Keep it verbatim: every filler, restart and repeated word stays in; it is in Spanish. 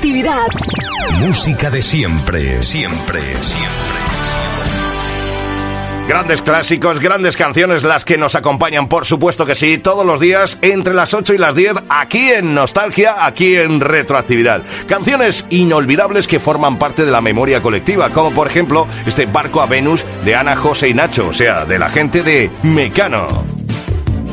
Retroactividad. Música de siempre, siempre, siempre. Grandes clásicos, grandes canciones, las que nos acompañan, por supuesto que sí, todos los días entre las ocho y las diez, aquí en Nostalgia, aquí en Retroactividad. Canciones inolvidables que forman parte de la memoria colectiva, como por ejemplo este Barco a Venus de Ana, José y Nacho, o sea, de la gente de Mecano.